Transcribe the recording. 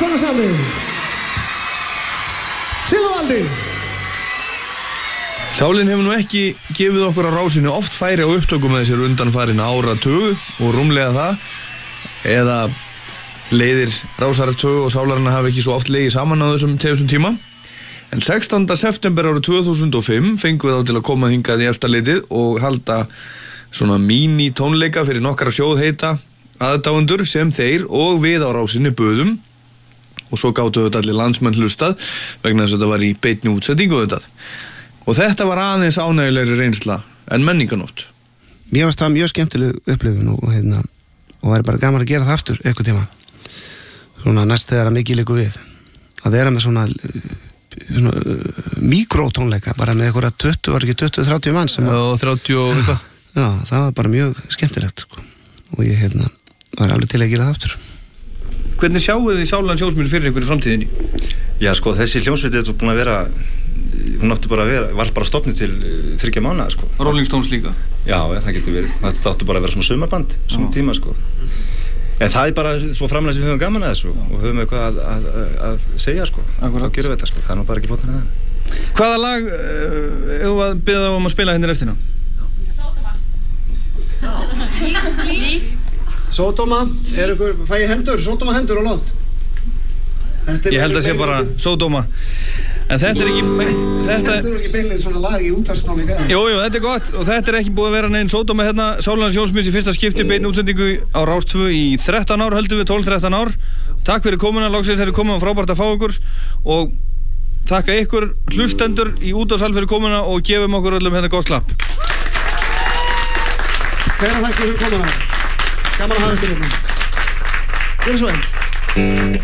Sjónarsalli. Sigurvaldi. Sálin hefur nú ekki gefið okkur á Rásinu oft færi á upptökum með sér undanfarin áratug og rúmlega það, eða leiðir Rásar 2 og Sálarinnar hafa ekki svo oft legið saman á þessum tíma. En 16. september árið 2005 fengum við þá til að koma hingað í Efstaleitið og halda svona mini tónleika fyrir nokkra sjóðheita aðdáendur sem þeir og við á Rásinni buðum, og svo gátu þetta allir landsmenn hlustað vegna þess að þetta var í beinni útsendingu þetta. Og þetta var aðeins ánægjulegri reynsla en menninganótt. Mér varst það mjög skemmtileg upplifun og væri bara gaman að gera það aftur eitthvað tíma. Svona næst þegar að mikið liggur við. Að vera með svona mikrótónleika, bara með eitthvað 20-30 mann sem... Já, 30 og eitthvað. Já, það var bara mjög skemmtilegt, sko. Og ég var alveg til að gera það aftur. Hvernig sjáu þið Sálarins hljómsveit fyrir ykkur í framtíðinni? Já, sko, þessi hljómsveit er búin að vera, hún átti bara að vera, var bara stofnuð til 3 mánaða, sko. Rolling Stones líka? Já, það getur verið. Þetta átti bara að vera svona sumarband, svona tíma, sko. En það er bara svo framlega sem við höfum gaman að þessu og höfum eitthvað að segja, sko. Akkurat. Þá gerum við þetta, sko. Það er nú bara ekki flóknara en það. Hvaða lag hefur við beðið á að spila hérna í restina? Sódóma, fæ ég hendur, Sódóma hendur og lót. Ég held að sé bara Sódóma. En þetta er ekki... Þetta er ekki beinlega svona lag í útvarpstónleika. Jú, þetta er gott og þetta er ekki búið að vera neinn Sódóma hérna. Sálarins hljómsveit í fyrsta skipti beinni útsendingu á Rás 2 í 13 ár, höldum við 12-13 ár. Takk fyrir komuna, loksins þeir eru komið og frábært að fá ykkur og þakka ykkur hlustendur í útvarpssal fyrir komuna og gefum okkur öllum hérna gott klapp. Kæra þakki fyrir komuna. Gaman að hafa ykkur hérna. Gjörðu svo vel.